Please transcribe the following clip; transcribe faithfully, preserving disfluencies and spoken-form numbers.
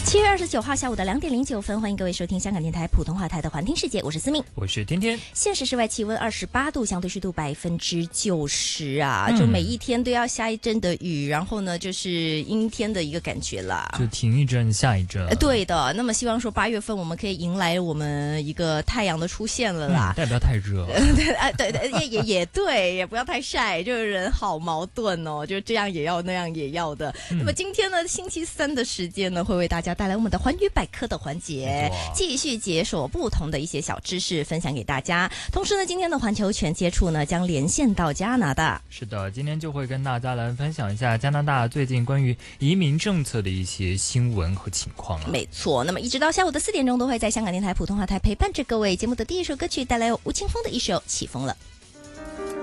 七月二十九号下午的两点零九分，欢迎各位收听香港电台普通话台的环听世界，我是思敏， 我是天天。 现实室外气温二十八度，相对湿度百分之九十啊、嗯，就每一天都要下一阵的雨，然后呢就是阴天的一个感觉啦， 就停一阵下一阵。 对的，那么希望说八月份我们可以迎来我们一个太阳的出现了啦， 嗯、但不要太热。 对啊，对对也也也对，也不要太晒，就是人好矛盾哦，就这样也要那样也要的。嗯、那么今天呢，星期三的时间呢，会为大家带来我们的环宇百科的环节，继续解锁不同的一些小知识，分享给大家。同时呢，今天的环球全接触呢，将连线到加拿大。 是的，今天就会跟大家来分享一下加拿大最近关于移民政策的一些新闻和情况啊。 没错，那么一直到下午的四点钟，都会在香港电台普通话台陪伴着各位。节目的第一首歌曲带来由吴青峰的一首《起风了》。